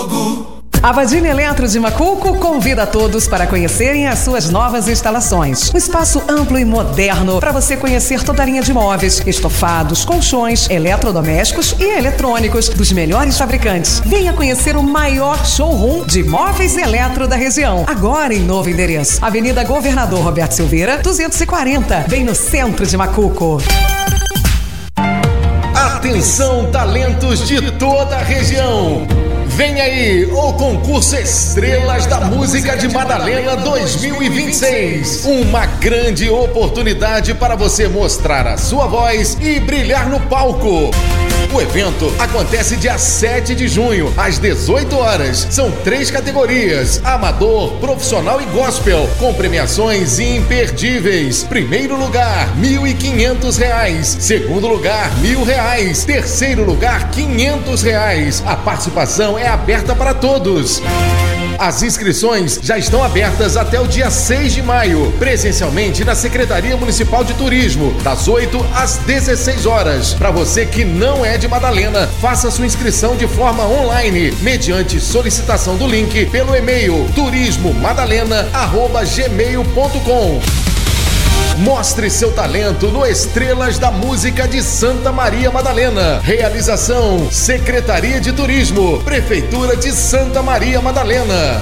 fogo. A Vadini Eletro de Macuco convida todos para conhecerem as suas novas instalações. Um espaço amplo e moderno para você conhecer toda a linha de móveis, estofados, colchões, eletrodomésticos e eletrônicos dos melhores fabricantes. Venha conhecer o maior showroom de móveis eletro da região. Agora em novo endereço. Avenida Governador Roberto Silveira, 240, bem no centro de Macuco. Atenção, talentos de toda a região! Vem aí o concurso Estrelas da Música de Madalena 2026. Uma grande oportunidade para você mostrar a sua voz e brilhar no palco. O evento acontece dia 7 de junho, às 18 horas. São 3 categorias: amador, profissional e gospel, com premiações imperdíveis. Primeiro lugar, R$1.500. Segundo lugar, R$1.000. Terceiro lugar, R$500. A participação é aberta para todos. As inscrições já estão abertas até o dia 6 de maio, presencialmente na Secretaria Municipal de Turismo, das 8 às 16 horas. Para você que não é de Madalena, faça sua inscrição de forma online, mediante solicitação do link pelo e-mail turismomadalena@gmail.com. Mostre seu talento no Estrelas da Música de Santa Maria Madalena. Realização: Secretaria de Turismo, Prefeitura de Santa Maria Madalena.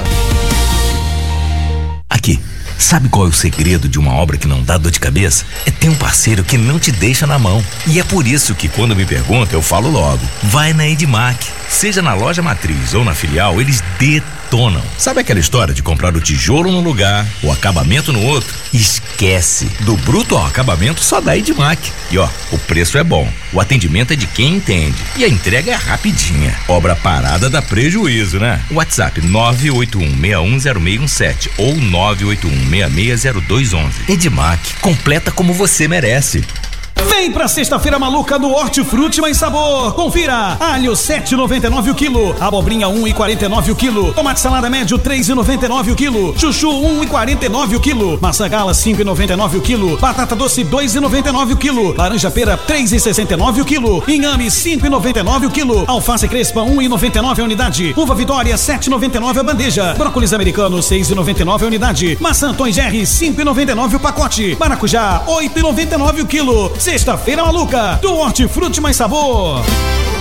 Aqui, sabe qual é o segredo de uma obra que não dá dor de cabeça? É ter um parceiro que não te deixa na mão. E é por isso que quando me perguntam, eu falo logo: vai na Edmac. Seja na loja matriz ou na filial, eles detonam. Sabe aquela história de comprar o tijolo num lugar, o acabamento no outro? Esquece. Do bruto ao acabamento só dá Edmac. E ó, o preço é bom, o atendimento é de quem entende e a entrega é rapidinha. Obra parada dá prejuízo, né? WhatsApp 981610617 ou 981660211. Edmac, completa como você merece. Vem pra sexta-feira maluca do Hortifruti Mais Sabor. Confira: alho 7,99 o quilo, abobrinha 1,49 o quilo, tomate salada médio 3,99 o quilo, chuchu 1,49 o quilo, maçã gala 5,99 o quilo, batata doce 2,99 o quilo, laranja pera 3,69 o quilo, inhame 5,99 o quilo, alface crespa 1,99 a unidade, uva vitória 7,99 a bandeja, brócolis americano 6,99 a unidade, maçã Tom Jerry 5,99 o pacote, maracujá 8,99 o quilo. Sexta-feira maluca do Hortifruti Mais Sabor.